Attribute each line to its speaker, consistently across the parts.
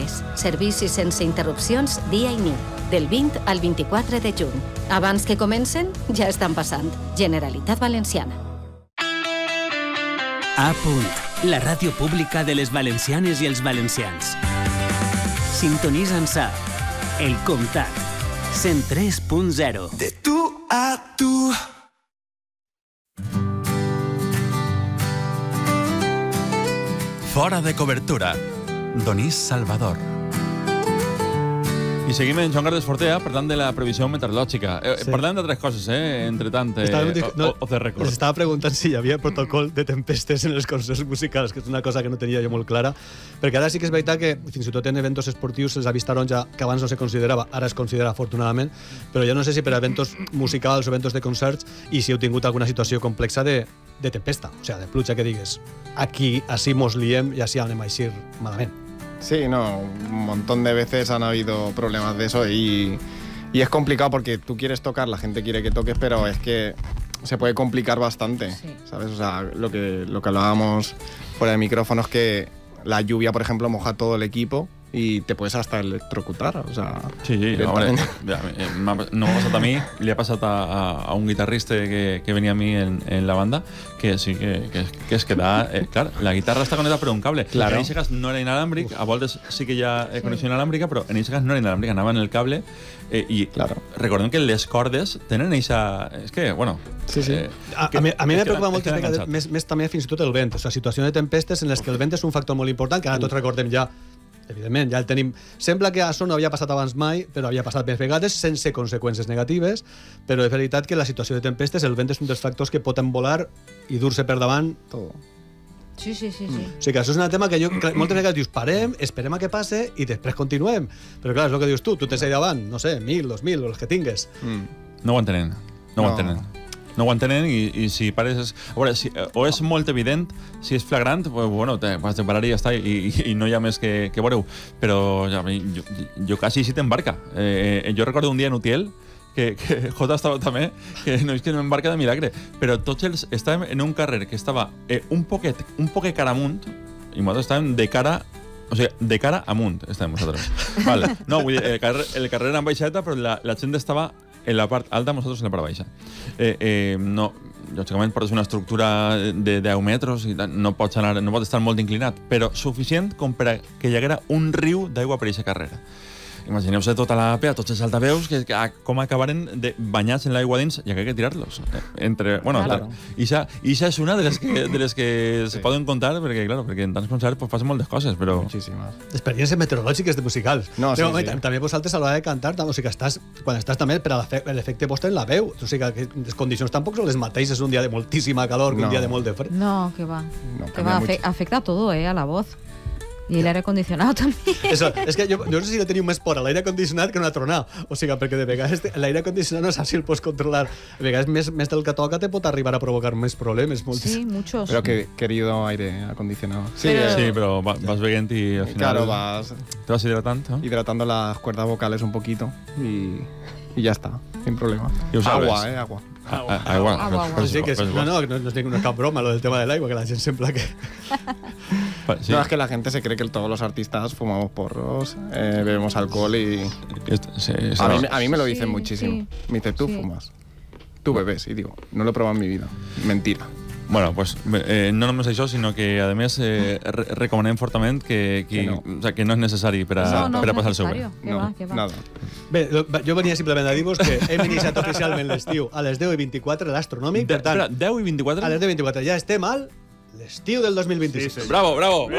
Speaker 1: hores. Servicis sense interrupcions dia i nit, del 20 al 24 de juny. Abans que comencen, ja estan passant. Generalitat Valenciana.
Speaker 2: A punt, la ràdio pública de les valencianes i els valencians. Sintonitza'ns a El Comtat, 103.0.
Speaker 3: De tu a tu. Fora de cobertura. Donís Salvador.
Speaker 4: I seguim en Joan Carles Fortea, per tant, de la previsió meteorològica.
Speaker 5: Sí.
Speaker 4: Parlem d'altres coses, entre tant, off the record.
Speaker 5: Els estava preguntant si hi havia protocol de tempestes en els concerts musicals, que és una cosa que no tenia jo molt clara, perquè ara sí que és veritat que fins i tot en eventos esportius se'ls ha vist taronja, que abans no se considerava, ara es considera afortunadament, però jo no sé si per a eventos musicals o eventos de concerts i si heu tingut alguna situació complexa de tempesta, o sigui, de pluja que digues aquí, així mos liem i així anem a eixir malament.
Speaker 6: Sí, no, un montón de veces han habido problemas de eso y es complicado porque tú quieres tocar, la gente quiere que toques, pero es que se puede complicar bastante, sí. ¿Sabes? O sea, lo que hablábamos fuera de micrófonos, que la lluvia, por ejemplo, moja todo el equipo y te puedes hasta electrocutar, o sea...
Speaker 4: Sí, no m'ha passat a mi, li ha passat a un guitarrista que venia a mi en la banda, que sí, que es queda... clar, la guitarra està connectada per un cable.
Speaker 6: Claro.
Speaker 4: En aquest cas no era inalàmbric, a voltes sí que hi ha connexió inalàmbrica, però en aquest cas no era inalàmbric, anava en el cable i claro. Recordem que les cordes tenen eixa... És que, bueno...
Speaker 5: Sí, sí. A mi me preocupa moltes vegades més també fins i tot el vent, o sigui, situacions de tempestes en les que el vent és un factor molt important, que ara tots recordem ja. Evidentment, ja el tenim. Sembla que això no havia passat abans mai, però havia passat més vegades sense conseqüències negatives, però és veritat que la situació de tempestes, el vent és un dels factors que pot embolar i dur-se per davant tot.
Speaker 7: Sí.
Speaker 5: O sigui que això és un tema que jo moltes vegades dius, parem, esperem a que passe i després continuem. Però clar, és el que dius tu tens ahí davant, no sé, 1.000, 2.000 o els que tingues.
Speaker 4: No ho entenen. No ho entenen i si pares... A veure, o és molt evident, si és flagrant, bueno, vas de parar i ja està, i no hi ha més que veureu. Però jo quasi sí t'embarca. Jo recordo un dia en Utiel, que Jota estava també, que no és que no embarca de milagre, però tots ells estàvem en un carrer que estava un poquet cara amunt, i nosaltres estàvem de cara... O sigui, de cara amunt estàvem nosaltres. Vale. No, vull dir, el carrer era en baixeta, però la gent estava en la part alta, nosaltres en la part baixa. No, lògicament, portes una estructura de 10 metres i no pots estar molt inclinat, però suficient com per que hi haguera un riu d'aigua per aquesta carrera. Imagineu-se tota la APA, tots els altaveus, com acabaren banyats en l'aigua dins i que tirar-los. Claro. I això és una de les que se poden contar, perquè en tants concerts passen moltes coses, però...
Speaker 6: Moltíssimes.
Speaker 5: Experiències meteorològiques de musicals.
Speaker 6: No, sí.
Speaker 5: També vosaltres a l'hora de cantar, o sigui que quan estàs també per a l'efecte vostre en la veu, o sigui que les condicions tampoc són les mateixes un dia de moltíssima calor que un dia de molt de fred.
Speaker 7: No, que va. Afecta todo, a la voz. I l'aire acondicionat també.
Speaker 5: Eso, és que jo no sé si le teniu més por a l'aire acondicionat que una tronada. O sigui, perquè de vegades l'aire acondicionat no saps si el pots controlar. De vegades més del que toca te pot arribar a provocar més problemes.
Speaker 7: Sí, muchos.
Speaker 6: Pero que querido aire acondicionado.
Speaker 4: Sí, pero vas veient y al final...
Speaker 6: Claro, te vas
Speaker 4: hidratando.
Speaker 6: Hidratando las cuerdas vocales un poquito y ya está, sin problema. Agua.
Speaker 5: Agua. Sí, que no es cap broma lo del tema del agua, que la gente sembla que...
Speaker 6: Sí. No, es que la gente se cree que todos los artistas fumamos porros, bebemos alcohol y... A mí me lo dicen muchísimo. Me dice, tú fumas, tú bebes. Y digo, no lo he probado en mi vida. Mentira.
Speaker 4: Bueno, pues no només això, sinó que, a més, recomanem fortament que no és necessari per a passar el següent.
Speaker 6: Nada.
Speaker 5: Bé, jo venia simplement a dir-vos que hem iniciat oficialment l'estiu a les 10:24 l'astronòmic. Per tant,
Speaker 4: 10:24?
Speaker 5: A les 10:24 ja estem al l'estiu del 2026.
Speaker 4: Sí. Bravo.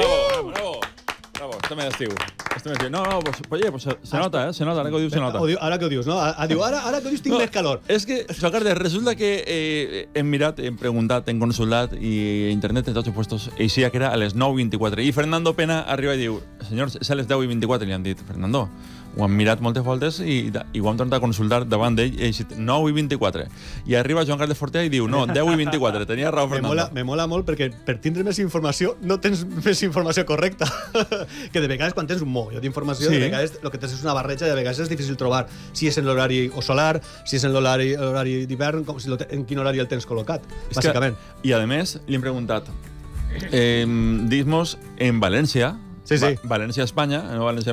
Speaker 4: Estem a l'estiu. No, pues se nota, ara que ho dius se nota.
Speaker 5: Ara que ho dius, no? Ara que ho dius tinc més calor.
Speaker 4: És que, Socardes, resulta que hem mirat, hem preguntat, hem consultat i internet en tots els puestos eixia que era a les 9:24 i Fernando Pena arriba i diu, senyors, és a les 10:24 i li han dit, Fernando, ho hem mirat moltes voltes i ho hem tornat a consultar davant d'ell i 9:24 i arriba Joan Carles Fortea i diu, no, 10:24, tenia raó Fernando.
Speaker 5: Me mola molt perquè per tindre més informació no tens més informació correcta que de vegades quan tens un mogolló d'informació, de vegades el que tens és una barreja, de vegades és difícil trobar si és en l'horari solar, si és en l'horari d'hivern, en quin horari el tens col·locat, bàsicament.
Speaker 4: I a més, li hem preguntat, dis-mos en València, València, Espanya, no València,